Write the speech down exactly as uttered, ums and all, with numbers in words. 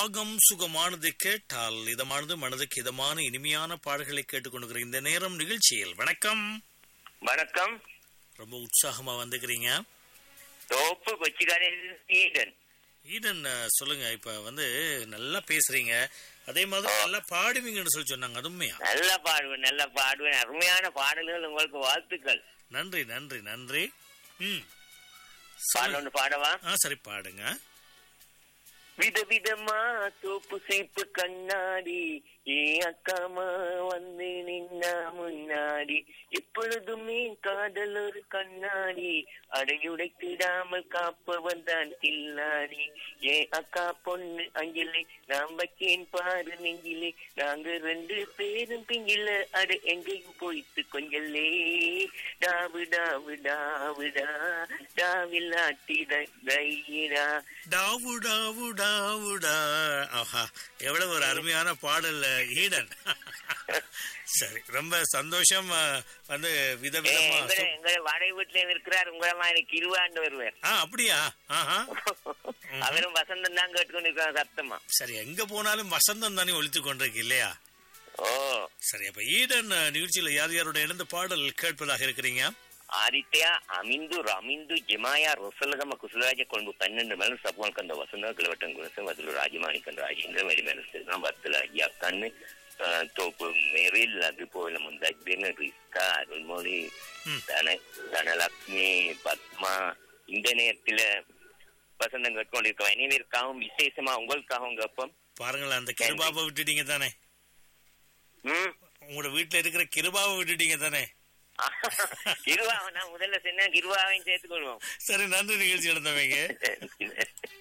ராகம் சுகமானது கேட்டால் இதமானது மனதுக்கு இதமான இனிமையான பாடல்களை கேட்டுக்கொண்டிருக்கிற இந்த நேரம் நிகழ்ச்சியில் வணக்கம். வணக்கம். ரொம்ப உற்சாகமா வந்துக்கிறீங்க. தோப்பு கொச்சிக்காரன் ஈடன். ஈடன் சொல்லுங்க. இப்ப வந்து நல்லா பேசுறீங்க, அதே மாதிரி நல்லா பாடுவீங்கன்னு சொல்லி சொன்னாங்க. அது உண்மையா? நல்லா பாடுவேன், நல்லா பாடுவேன். அருமையான பாடல்கள், உங்களுக்கு வாழ்த்துக்கள். நன்றி நன்றி நன்றி. ம் பாடொன்று பாடவா? ஆ சரி, பாடுங்க. விதவிதமா தோப்பு சீப்பு கண்ணாடி ஏ அக்காமா வந்து நின்னா முன்னாடி, எப்பொழுதுமே காதல் ஒரு கண்ணாடி அடையுடைத்திடாமல் காப்பவன் தான் கில்லாடி. ஏ அக்கா பொண்ணு அங்கிலே நாம் வைக்கேன் பாரு நெஞ்சிலே, நாங்க ரெண்டு பேரும் பிங்கில அடு எங்கேயும் போயிட்டு கொஞ்சலே. டாவு டாவு டாவுடா டாவில்லாட்டிடா டாவு டாவு டாவுடா. ஆஹா, எவ்வளவு ஒரு அருமையான பாடல் ஈடன். சரி, ரொம்ப சந்தோஷம். வந்து விதவிதமா எங்க வாடகை வீட்டுல இருக்கிறார் உங்களை மாதிரி கிருவாண்டு வருவார். ஆ அப்படியா? ஆஹா. அவரும் வசந்தம் தான் கேட்டுக்கொண்டு இருக்காங்க சத்தமா. சரி, எங்க போனாலும் வசந்தம் தானே ஒழித்து கொண்டிருக்கு இல்லையா? ஓ சரி, அப்ப ஈடன் நிகழ்ச்சியில யார் யாரோட இணைந்த பாடல் கேட்பதாக இருக்கிறீங்க? ಆದಿತ್ಯ ಅಮಿಂದು ರಮಿಂದು ಜಮಾಯ ರೊಸಲಗಮ ಕುಸಲರಾಜ ಕೊಂಬು ಪನ್ನೆಂಡು ಮೆಲಸು ಸಪೋನ್ ಕಂದ ವಸಂತ ಕಿಲವಟ್ಟಂ ಗುಣಸ ಮೊದಲು ರಾಜಮಾಣಿಕನ್ ರಾಜೇಂದ್ರ ಮೇರಿ ಮೆಲಸು ನಮ್ಮ ಬತ್ತಲ ಯಾಕನ್ನು ತೋಪು ಮೇರಿಲ್ அதுபோல முந்தாஜ்பேன ரிஸ்கா அருள்மொழி தன தனலக்ஷ்மி பத்மா இந்த நேரத்துல வசந்தம் கேட்டுக்கொண்டிருக்கோம். இனிமேற்காகவும் விசேஷமா உங்களுக்காகவும் கேட்போம். பாருங்களேன், அந்த கிருபாவை விட்டுட்டீங்க தானே? ம் உங்களோட வீட்டுல இருக்கிற கிருபாவை விட்டுட்டீங்க தானே? கிருவாவை நான் முதல்ல சொன்ன கிருவாவையும் சேர்த்துக்கொள்வோம். சரி, நன்றி நிகழ்ச்சி நடந்தவங்க.